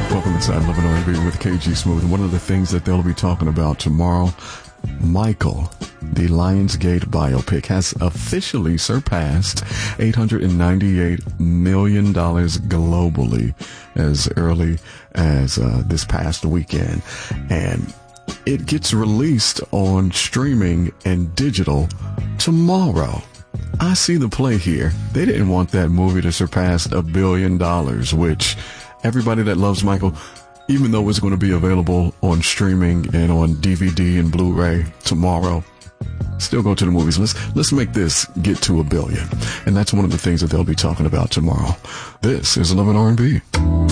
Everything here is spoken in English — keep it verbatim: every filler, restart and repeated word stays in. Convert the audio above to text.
Welcome inside Love and R and B with K G Smooth. And one of the things that they'll be talking about tomorrow, Michael, the Lionsgate biopic, has officially surpassed eight hundred ninety-eight million dollars globally as early as uh, this past weekend. And it gets released on streaming and digital tomorrow. I see the play here. They didn't want that movie to surpass a billion dollars, which everybody that loves Michael, even though it's going to be available on streaming and on D V D and Blu-ray tomorrow, still go to the movies. Let's, let's make this get to a billion. And that's one of the things that they'll be talking about tomorrow. This is Love and R and B.